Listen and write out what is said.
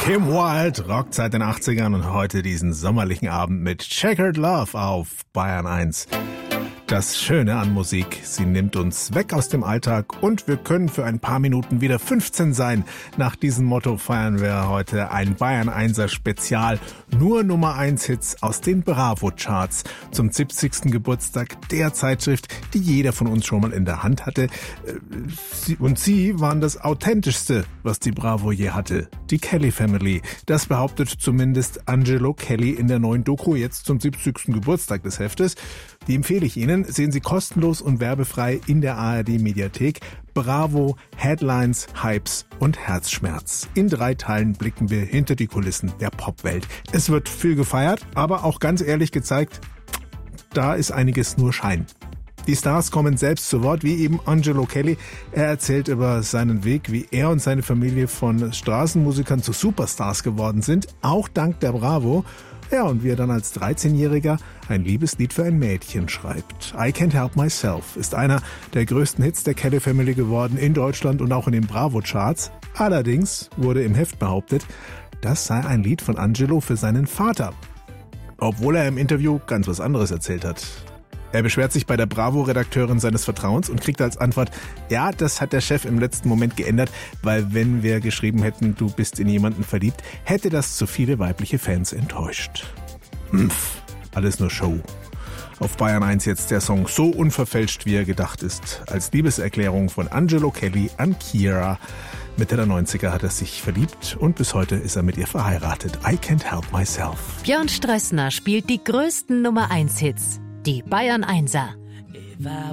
Kim Wilde rockt seit den 80ern und heute diesen sommerlichen Abend mit Checkered Love auf Bayern 1. Das Schöne an Musik, sie nimmt uns weg aus dem Alltag und wir können für ein paar Minuten wieder 15 sein. Nach diesem Motto feiern wir heute ein Bayern 1er Spezial. Nur Nummer 1 Hits aus den Bravo-Charts zum 70. Geburtstag der Zeitschrift, die jeder von uns schon mal in der Hand hatte. Sie waren das Authentischste, was die Bravo je hatte. Die Kelly Family. Das behauptet zumindest Angelo Kelly in der neuen Doku jetzt zum 70. Geburtstag des Heftes. Die empfehle ich Ihnen. Sehen Sie kostenlos und werbefrei in der ARD-Mediathek. Bravo, Headlines, Hypes und Herzschmerz. In 3 Teilen blicken wir hinter die Kulissen der Popwelt. Es wird viel gefeiert, aber auch ganz ehrlich gezeigt, da ist einiges nur Schein. Die Stars kommen selbst zu Wort, wie eben Angelo Kelly. Er erzählt über seinen Weg, wie er und seine Familie von Straßenmusikern zu Superstars geworden sind, auch dank der Bravo. Ja, und wie er dann als 13-Jähriger ein Liebeslied für ein Mädchen schreibt. I Can't Help Myself ist einer der größten Hits der Kelly Family geworden in Deutschland und auch in den Bravo-Charts. Allerdings wurde im Heft behauptet, das sei ein Lied von Angelo für seinen Vater. Obwohl er im Interview ganz was anderes erzählt hat. Er beschwert sich bei der Bravo-Redakteurin seines Vertrauens und kriegt als Antwort, ja, das hat der Chef im letzten Moment geändert, weil wenn wir geschrieben hätten, du bist in jemanden verliebt, hätte das zu viele weibliche Fans enttäuscht. Alles nur Show. Auf Bayern 1 jetzt der Song so unverfälscht, wie er gedacht ist, als Liebeserklärung von Angelo Kelly an Kira. Mitte der 90er hat er sich verliebt und bis heute ist er mit ihr verheiratet. I Can't Help Myself. Björn Strössner spielt die größten Nummer 1 Hits. Die Bayern 1er.